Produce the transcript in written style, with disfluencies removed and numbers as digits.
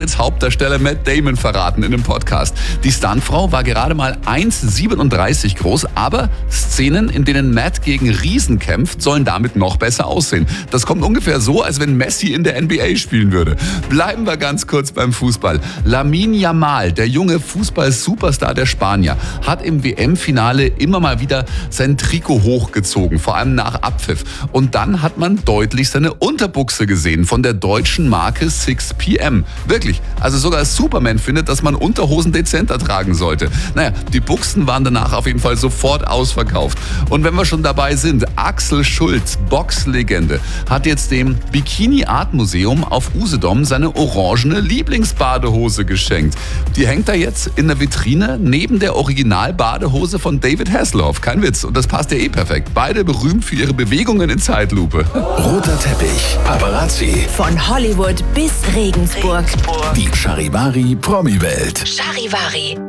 als Hauptdarsteller Matt Damon verraten in einem Podcast. Die Stuntfrau war gerade mal 1,37 groß, aber Szenen, in denen Matt gegen Riesen kämpft, sollen damit noch besser aussehen. Das kommt ungefähr so, als wenn Messi in der NBA spielen würde. Bleiben wir ganz kurz beim Fußball. Lamine Yamal, der junge Fußball-Superstar der Spanier, hat im WM-Finale immer mal wieder sein Trikot hochgezogen, vor allem nach Abpfiff. Und dann hat man deutlich seine Unterbuchse gesehen von der deutschen Marke 6PM. Wirklich, also sogar Superman findet, dass man Unterhosen dezenter tragen sollte. Naja, die Buchsen waren danach auf jeden Fall sofort ausverkauft. Und wenn wir schon dabei sind, Axel Schulz, Boxlegende, hat jetzt dem Bikini Art Museum auf Usedom seine orangene Lieblingsbadehose geschenkt. Die hängt da jetzt in der Vitrine neben der Original-Badehose von David Hasselhoff. Kein Witz. Und das passt ja eh perfekt. Beide berühmt für ihre Bewegungen in Zeitlupe. Roter Teppich, Paparazzi. Von Hollywood bis Regensburg. Die Charivari Promi-Welt. Charivari.